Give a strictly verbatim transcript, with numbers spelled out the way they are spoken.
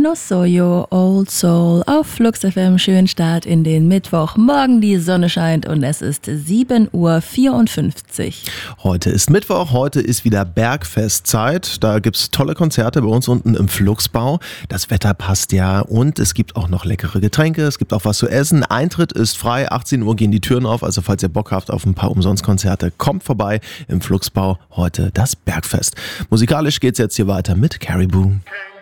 No Soyo Old Soul auf Flux F M. Schönen Start in den Mittwoch. Morgen die Sonne scheint und es ist sieben Uhr vierundfünfzig. Heute ist Mittwoch, heute ist wieder Bergfestzeit. Da gibt's tolle Konzerte bei uns unten im Fluxbau. Das Wetter passt ja und es gibt auch noch leckere Getränke, es gibt auch was zu essen. Eintritt ist frei, achtzehn Uhr gehen die Türen auf, also falls ihr Bock habt auf ein paar Umsonstkonzerte, kommt vorbei im Fluxbau. Heute das Bergfest. Musikalisch geht's jetzt hier weiter mit Caribou. Can